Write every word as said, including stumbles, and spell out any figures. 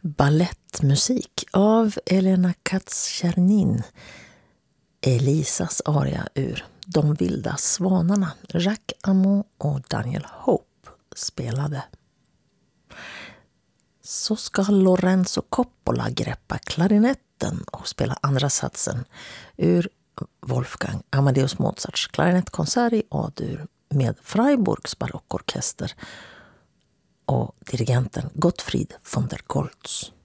Ballettmusik av Elena Katz-Czernin. Elisas aria ur De vilda svanarna. Jacques Amont och Daniel Hope spelade. Så ska Lorenzo Coppola greppa klarinetten och spela andra satsen ur Wolfgang Amadeus Mozarts klarinettkonsert i A-dur med Freiburgs barockorkester och dirigenten Gottfried von der Goltz.